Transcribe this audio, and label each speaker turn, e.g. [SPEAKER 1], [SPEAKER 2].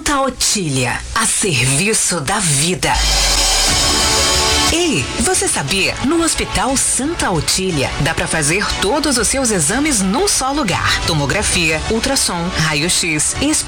[SPEAKER 1] Santa Otília, a serviço da vida. Ei, você sabia? No Hospital Santa Otília, dá para fazer todos os seus exames num só lugar. Tomografia, ultrassom, raio-x,